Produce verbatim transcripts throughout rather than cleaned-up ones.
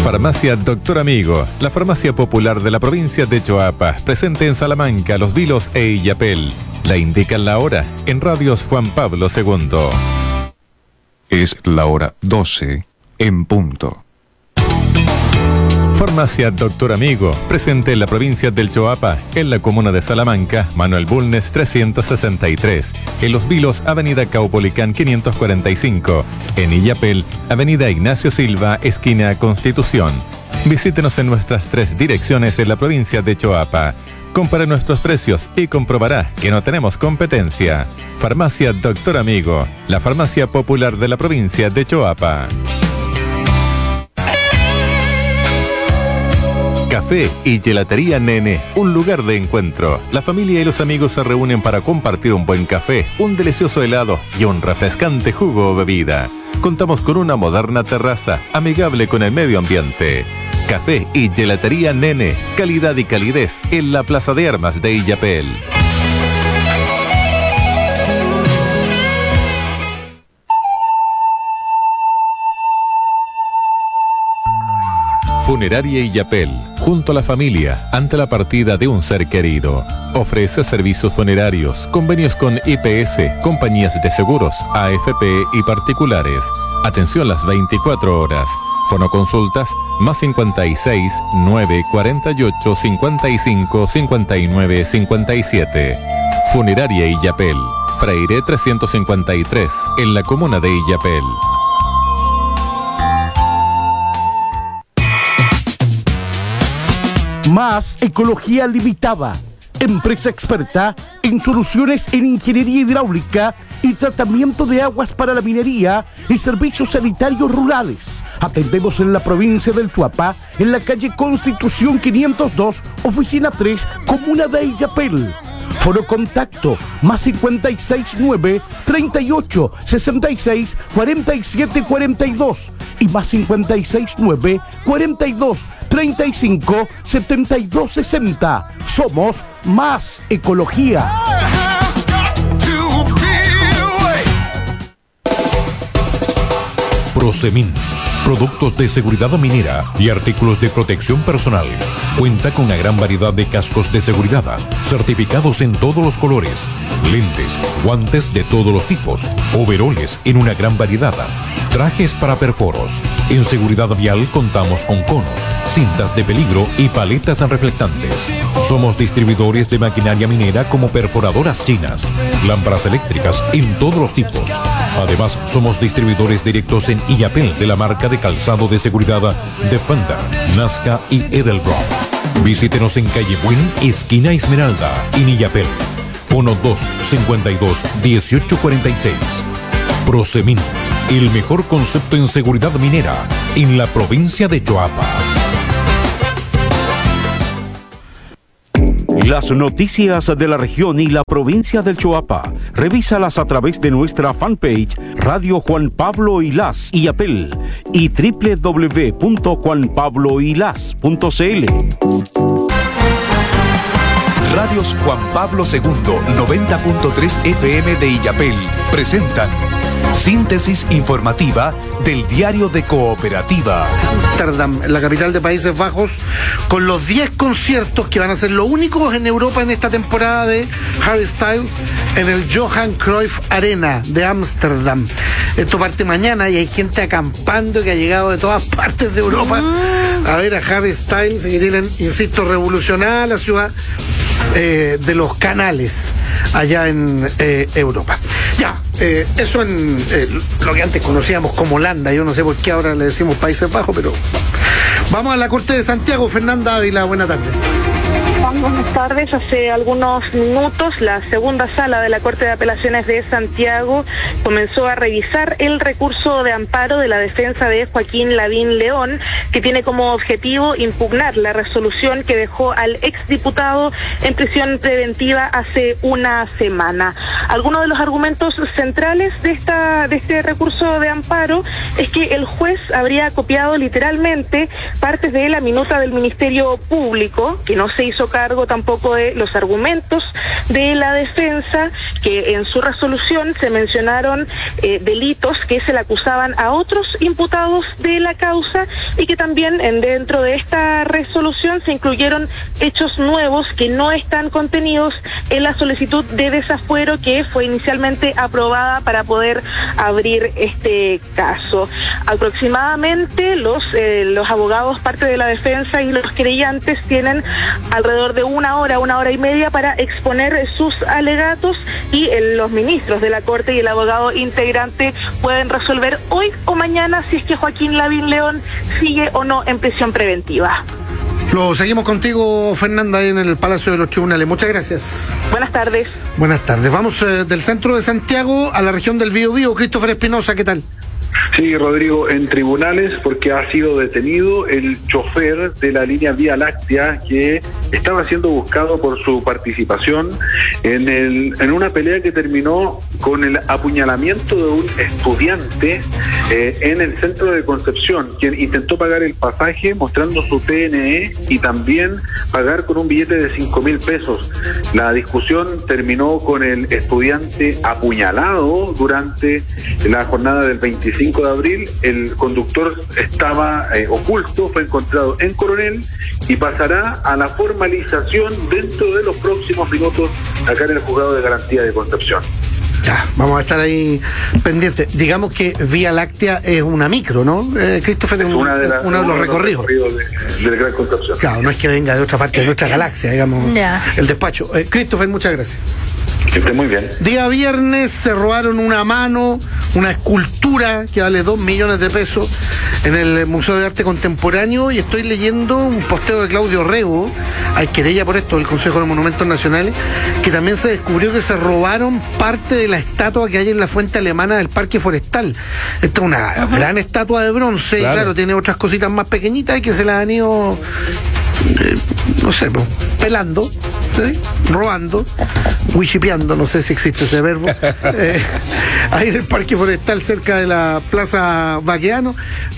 Farmacia Doctor Amigo, la farmacia popular de la provincia de Choapa, presente en Salamanca, Los Vilos e Illapel. La indican la hora en Radios Juan Pablo segundo. Es la hora doce en punto. Farmacia Doctor Amigo, presente en la provincia del Choapa, en la comuna de Salamanca, Manuel Bulnes trescientos sesenta y tres, en Los Vilos, Avenida Caupolicán quinientos cuarenta y cinco, en Illapel, Avenida Ignacio Silva, esquina Constitución. Visítenos en nuestras tres direcciones en la provincia de Choapa. Compare nuestros precios y comprobará que no tenemos competencia. Farmacia Doctor Amigo, la farmacia popular de la provincia de Choapa. Café y Gelatería Nene, un lugar de encuentro. La familia y los amigos se reúnen para compartir un buen café, un delicioso helado y un refrescante jugo o bebida. Contamos con una moderna terraza, amigable con el medio ambiente. Café y Gelatería Nene, calidad y calidez en la Plaza de Armas de Illapel. Funeraria Illapel, junto a la familia, ante la partida de un ser querido. Ofrece servicios funerarios, convenios con I P S, compañías de seguros, A F P y particulares. Atención las veinticuatro horas. Fonoconsultas más cincuenta y seis, nueve, cuarenta y ocho, cincuenta y cinco, cincuenta y nueve, cincuenta y siete. Funeraria Illapel, Freire trescientos cincuenta y tres, en la comuna de Illapel. Más Ecología Limitada, empresa experta en soluciones en ingeniería hidráulica y tratamiento de aguas para la minería y servicios sanitarios rurales. Atendemos en la provincia del Choapa, en la calle Constitución quinientos dos, oficina tres, comuna de Illapel. Foro contacto más cincuenta y seis, nueve, treinta y ocho, sesenta y seis, cuarenta y siete, cuarenta y dos y más cincuenta y seis, nueve, cuarenta y dos, treinta y cinco, setenta y dos, sesenta. Somos Más Ecología. Prosemin, productos de seguridad minera y artículos de protección personal. Cuenta con una gran variedad de cascos de seguridad, certificados en todos los colores, lentes, guantes de todos los tipos, overoles en una gran variedad, trajes para perforos. En seguridad vial contamos con conos, cintas de peligro y paletas reflectantes. Somos distribuidores de maquinaria minera como perforadoras chinas, lámparas eléctricas en todos los tipos. Además, somos distribuidores directos en Illapel de la marca de calzado de seguridad Defender, Nazca y Edelbrock. Visítenos en calle Buen, esquina Esmeralda, en Illapel. Fono dos, cincuenta y dos, dieciocho, cuarenta y seis. Prosemin, el mejor concepto en seguridad minera en la provincia de Choapa. Las noticias de la región y la provincia del Choapa, revísalas a través de nuestra fanpage Radio Juan Pablo Ilás Illapel y doble u doble u doble u punto juan pablo ilás punto c l. Radios Juan Pablo segundo, noventa punto tres F M de Illapel presentan síntesis informativa del diario de Cooperativa. Ámsterdam, la capital de Países Bajos, con los diez conciertos que van a ser los únicos en Europa en esta temporada de Harry Styles en el Johan Cruyff Arena de Ámsterdam. Esto parte mañana y hay gente acampando que ha llegado de todas partes de Europa a ver a Harry Styles, que tienen, insisto, revolucionada la ciudad eh, de los canales allá en eh, Europa. Ya, eh, eso en eh, lo que antes conocíamos como Holanda. Yo no sé por qué ahora le decimos Países Bajos, pero vamos a la Corte de Santiago. Fernanda Ávila, buena tarde. Buenas tardes. Hace algunos minutos la segunda sala de la Corte de Apelaciones de Santiago comenzó a revisar el recurso de amparo de la defensa de Joaquín Lavín León, que tiene como objetivo impugnar la resolución que dejó al exdiputado en prisión preventiva hace una semana. Algunos de los argumentos centrales de esta de este recurso de amparo es que el juez habría copiado literalmente partes de la minuta del Ministerio Público, que no se hizo cargo cargo tampoco de los argumentos de la defensa, que en su resolución se mencionaron eh, delitos que se le acusaban a otros imputados de la causa y que también en, dentro de esta resolución se incluyeron hechos nuevos que no están contenidos en la solicitud de desafuero que fue inicialmente aprobada para poder abrir este caso. Aproximadamente los, eh, los abogados, parte de la defensa y los creyentes tienen alrededor de una hora, una hora y media para exponer sus alegatos y eh, los ministros de la Corte y el abogado integrante pueden resolver hoy o mañana si es que Joaquín Lavín León sigue o no en prisión preventiva. Lo seguimos contigo, Fernanda, ahí en el Palacio de los Tribunales. Muchas gracias. Buenas tardes. Buenas tardes. Vamos eh, del centro de Santiago a la región del Biobío. Christopher Espinosa, ¿qué tal? Sí, Rodrigo, en tribunales porque ha sido detenido el chofer de la línea Vía Láctea que estaba siendo buscado por su participación en, el, en una pelea que terminó con el apuñalamiento de un estudiante eh, en el centro de Concepción, quien intentó pagar el pasaje mostrando su T N E y también pagar con un billete de cinco mil pesos. La discusión terminó con el estudiante apuñalado durante la jornada del veinticinco de abril. El conductor estaba eh, oculto, fue encontrado en Coronel y pasará a la formalización dentro de los próximos minutos acá en el juzgado de garantía de Concepción. Ya, vamos a estar ahí pendientes. Digamos que Vía Láctea es una micro, ¿no? Eh, Christopher, es una de la, uno de los recorridos de, del Gran Concepción. Claro, no es que venga de otra parte de nuestra galaxia, digamos, yeah. El despacho. Eh, Christopher, muchas gracias. Que esté muy bien. Día viernes se robaron una mano, una escultura que vale dos millones de pesos en el Museo de Arte Contemporáneo, y estoy leyendo un posteo de Claudio Rego, hay querella por esto del Consejo de Monumentos Nacionales, que también se descubrió que se robaron parte de la estatua que hay en la fuente alemana del Parque Forestal. Esta es una uh-huh. gran estatua de bronce, claro. Y claro, tiene otras cositas más pequeñitas que se las han ido, eh, no sé, pelando, ¿sí? Robando, wichipeando, no sé si existe ese verbo, eh, ahí en el Parque Forestal cerca de la Plaza Baqueano.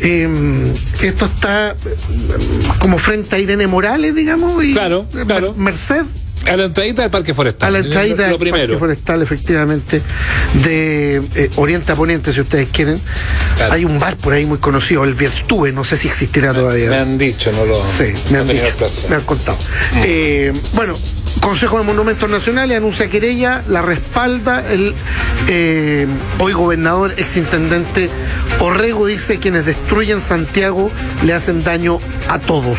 Eh, esto está como frente a Irene Morales, digamos, y claro, claro. Merced. A la entradita del Parque Forestal. A la entradita del Parque Forestal, efectivamente, de eh, Oriente a Poniente, si ustedes quieren. Claro. Hay un bar por ahí muy conocido, el Virtue, no sé si existirá me, todavía. Me han dicho, no lo Sí, me no han dicho, me han contado. Mm. Eh, bueno, Consejo de Monumentos Nacionales anuncia querella, la respalda el eh, hoy gobernador, exintendente Orrego, dice: quienes destruyen Santiago le hacen daño a todos.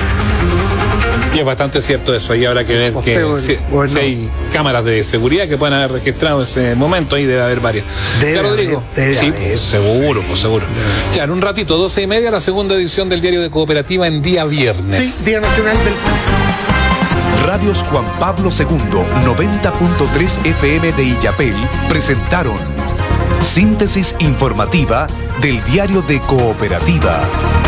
Y es bastante cierto eso, y habrá que ver que si, bueno. si hay cámaras de seguridad que puedan haber registrado ese momento, ahí debe haber varias. Debe ¿Ya, Rodrigo? Debe sí, haber. Pues, seguro, pues seguro. Ya, en un ratito, doce y media, la segunda edición del Diario de Cooperativa en día viernes. Sí, Día Nacional del País. Radios Juan Pablo segundo, noventa punto tres F M de Illapel, presentaron Síntesis Informativa del Diario de Cooperativa.